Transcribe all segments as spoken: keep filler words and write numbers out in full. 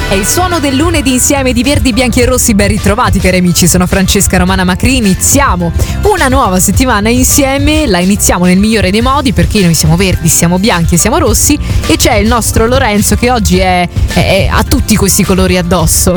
È il suono del lunedì insieme di Verdi, Bianchi e Rossi. Ben ritrovati cari amici, sono Francesca Romana Macri. Iniziamo una nuova settimana insieme, la iniziamo nel migliore dei modi perché noi siamo verdi, siamo bianchi e siamo rossi, e c'è il nostro Lorenzo che oggi è, è, ha tutti questi colori addosso.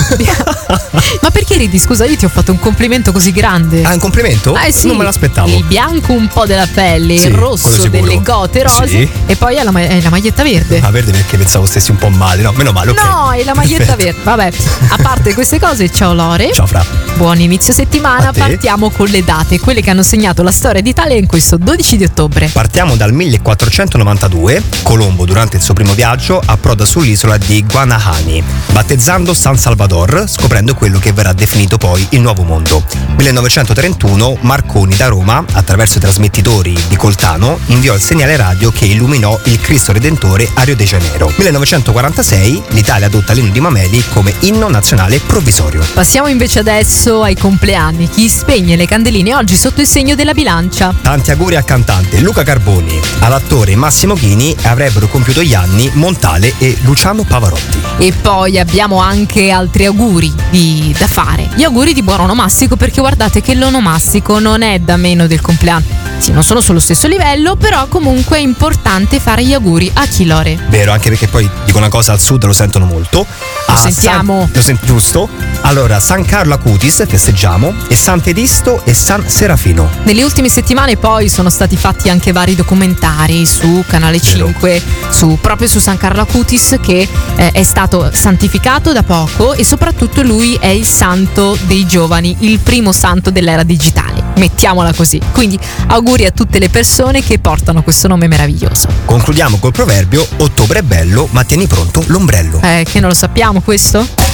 Ma perché ridi? Scusa, io ti ho fatto un complimento così grande. Ah, un complimento? Eh sì, non me l'aspettavo. Il bianco un po' della pelle, sì, il rosso delle gote rose, sì. E poi è la, ma- è la maglietta verde. Ah, verde perché pensavo stessi un po' male. No, meno male, ok. No, è la maglietta verde. Vabbè, a parte queste cose, ciao Lore. Ciao Fra. Buon inizio settimana. Partiamo con le date, quelle che hanno segnato la storia d'Italia in questo dodici di ottobre. Partiamo dal millequattrocentonovantadue. Colombo, durante il suo primo viaggio, approda sull'isola di Guanahani, battezzando San Salvador, scoprendo quello che verrà definito poi il Nuovo Mondo. millenovecentotrentuno. Marconi da Roma, attraverso i trasmettitori di Coltano, inviò il segnale radio che illuminò il Cristo Redentore a Rio de Janeiro. millenovecentoquarantasei. L'Italia adotta l'inno di Mameli come inno nazionale provvisorio. Passiamo invece adesso ai compleanni. Chi spegne le candeline oggi sotto il segno della bilancia? Tanti auguri al cantante Luca Carboni, all'attore Massimo Ghini, avrebbero compiuto gli anni Montale e Luciano Pavarotti. E poi abbiamo anche altri auguri di, da fare. Gli auguri di buon onomastico, perché guardate che l'onomastico non è da meno del compleanno. Sì, non sono sullo stesso livello, però comunque è importante fare gli auguri a chi, Lore? Vero, anche perché poi dico una cosa, al sud lo sentono molto. Lo ah, sentiamo. San, lo senti giusto? Allora, San Carlo Acutis festeggiamo, e Sant'Edisto e San Serafino. Nelle ultime settimane poi sono stati fatti anche vari documentari su Canale cinque, su, proprio su San Carlo Acutis, che eh, è stato santificato da poco, e soprattutto lui è il santo dei giovani, il primo santo dell'era digitale, mettiamola così. Quindi auguri a tutte le persone che portano questo nome meraviglioso. Concludiamo col proverbio: ottobre è bello, ma tieni pronto l'ombrello. Eh, che non lo sappiamo questo?